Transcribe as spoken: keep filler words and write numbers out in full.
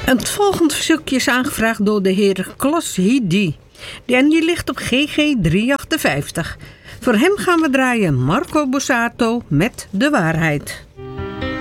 Het volgende verzoekje is aangevraagd door de heer Klas Hidi. En die ligt op G G driehonderdachtenvijftig. Voor hem gaan we draaien Marco Borsato met De Waarheid.